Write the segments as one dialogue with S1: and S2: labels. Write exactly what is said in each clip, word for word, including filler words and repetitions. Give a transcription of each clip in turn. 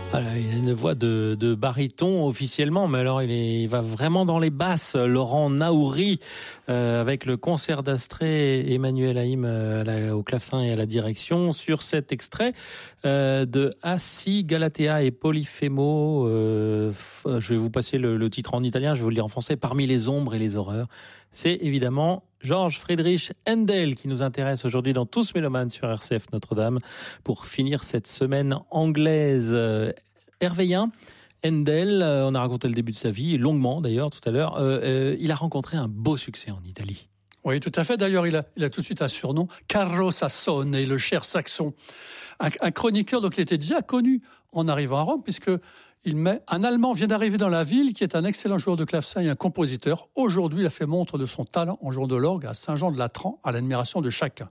S1: Voilà, il a une voix de, de baryton officiellement, mais alors il, est, il va vraiment dans les basses. Laurent Naouri, euh, avec le concert d'Astrée, Emmanuel Haïm euh, la, au clavecin et à la direction, sur cet extrait euh, de Assi, Galatea et Polifemo. Euh, je vais vous passer le, le titre en italien, je vais vous le dire en français. Parmi les ombres et les horreurs. C'est évidemment Georg Friedrich Händel qui nous intéresse aujourd'hui dans Tous Mélomanes sur R C F Notre-Dame pour finir cette semaine anglaise. Hervéen, Händel, on a raconté le début de sa vie, longuement d'ailleurs tout à l'heure, euh, euh, il a rencontré un beau succès en Italie.
S2: Oui, tout à fait. D'ailleurs, il a, il a tout de suite un surnom, Carlo Sassone, le cher saxon. Un, un chroniqueur, donc il était déjà connu en arrivant à Rome, puisque il met un Allemand vient d'arriver dans la ville, qui est un excellent joueur de clavecin et un compositeur. Aujourd'hui, il a fait montre de son talent en jouant de l'orgue à Saint-Jean-de-Latran, à l'admiration de chacun.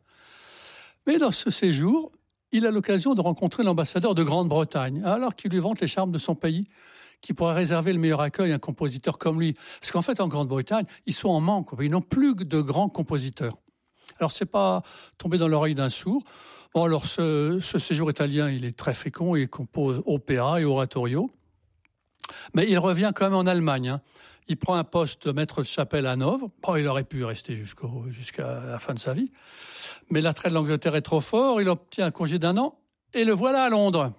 S2: Mais dans ce séjour, il a l'occasion de rencontrer l'ambassadeur de Grande-Bretagne, alors qu'il lui vante les charmes de son pays, qui pourrait réserver le meilleur accueil à un compositeur comme lui. Parce qu'en fait, en Grande-Bretagne, ils sont en manque. Ils n'ont plus de grands compositeurs. Alors, c'est pas tombé dans l'oreille d'un sourd. Bon, alors, ce, ce séjour italien, il est très fécond. Il compose opéra et oratorio. Mais il revient quand même en Allemagne. Hein. Il prend un poste de maître de chapelle à Hanovre. Bon, il aurait pu rester jusqu'au, jusqu'à la fin de sa vie. Mais l'attrait de l'Angleterre est trop fort. Il obtient un congé d'un an. Et le voilà à Londres.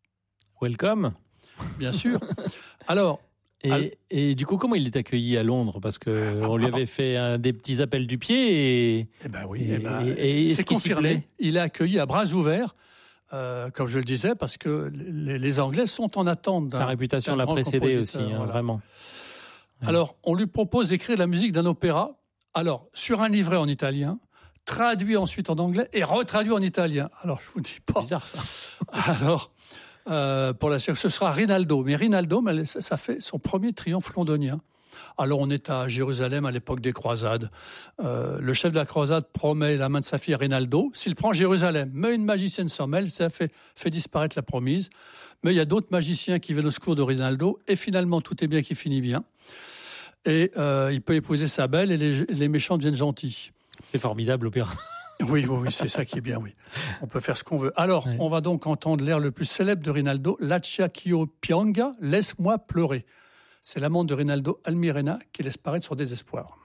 S1: Welcome.
S2: Bien sûr. Alors.
S1: Et,
S2: al-
S1: et du coup, comment il est accueilli à Londres? Parce que ah, on lui avait fait un, des petits appels du pied et.
S2: Eh ben oui.
S1: Et,
S2: eh ben,
S1: et, et
S2: c'est confirmé. Il est accueilli à bras ouverts. Euh, comme je le disais, parce que les, les Anglais sont en attente. D'un,
S1: Sa réputation l'a précédé aussi, hein, voilà. Vraiment. Ouais.
S2: Alors, on lui propose d'écrire la musique d'un opéra. Alors, sur un livret en italien, traduit ensuite en anglais et retraduit en italien. Alors, je vous dis pas.
S1: Bizarre ça.
S2: Alors, euh, pour la ce sera Rinaldo. Mais Rinaldo, ça, ça fait son premier triomphe londonien. Alors, on est à Jérusalem à l'époque des croisades. Euh, le chef de la croisade promet la main de sa fille à Rinaldo s'il prend Jérusalem. Mais une magicienne s'en mêle, ça fait, fait disparaître la promise. Mais il y a d'autres magiciens qui viennent au secours de Rinaldo. Et finalement, tout est bien qui finit bien. Et euh, il peut épouser sa belle et les, les méchants deviennent gentils.
S1: C'est formidable, l'opéra.
S2: Oui, oui, oui, c'est ça qui est bien, oui. On peut faire ce qu'on veut. Alors, oui. On va donc entendre l'air le plus célèbre de Rinaldo, Lascia ch'io pianga, laisse-moi pleurer. C'est l'amante de Rinaldo, Almirena, qui laisse paraître son désespoir.